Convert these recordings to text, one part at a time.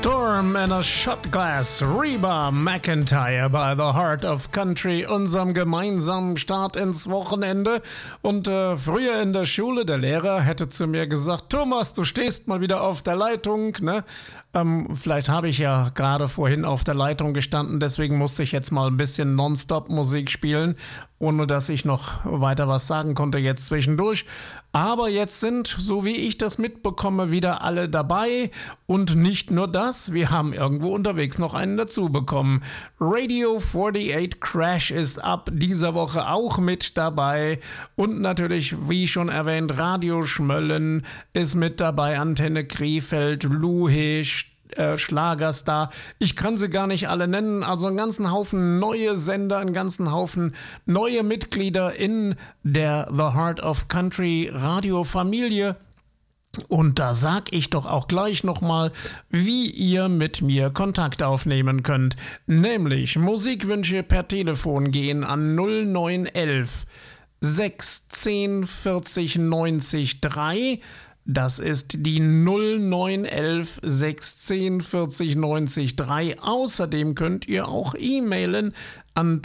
Storm in a Shot Glass, Reba McEntire by the Heart of Country, unserem gemeinsamen Start ins Wochenende. Und früher in der Schule, der Lehrer hätte zu mir gesagt, Thomas, du stehst mal wieder auf der Leitung, ne? Vielleicht habe ich ja gerade vorhin auf der Leitung gestanden, deswegen musste ich jetzt mal ein bisschen Nonstop-Musik spielen, ohne dass ich noch weiter was sagen konnte jetzt zwischendurch. Aber jetzt sind, so wie ich das mitbekomme, wieder alle dabei. Und nicht nur das, wir haben irgendwo unterwegs noch einen dazu bekommen. Radio 48 Crash ist ab dieser Woche auch mit dabei. Und natürlich, wie schon erwähnt, Radio Schmölln ist mit dabei, Antenne Krefeld, Luhisch, Schlagerstar. Ich kann sie gar nicht alle nennen. Also einen ganzen Haufen neue Sender, einen ganzen Haufen neue Mitglieder in der The Heart of Country Radiofamilie. Und da sag ich doch auch gleich nochmal, wie ihr mit mir Kontakt aufnehmen könnt. Nämlich Musikwünsche per Telefon gehen an 0911 610 40 90 3. Das ist die 0911 610 40 90 3. Außerdem könnt ihr auch e-mailen an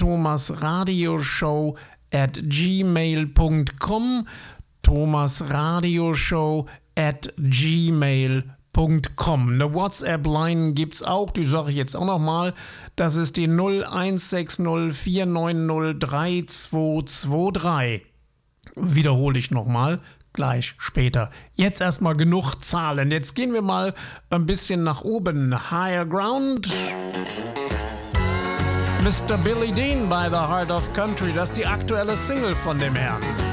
thomasradioshow@gmail.com. thomasradioshow@gmail.com. Eine WhatsApp-Line gibt's auch, die sage ich jetzt auch nochmal. Das ist die 0160 490 3223. Wiederhole ich nochmal. Gleich später. Jetzt erstmal genug Zahlen. Jetzt gehen wir mal ein bisschen nach oben. Higher Ground. Mr. Billy Dean by the Heart of Country. Das ist die aktuelle Single von dem Herrn.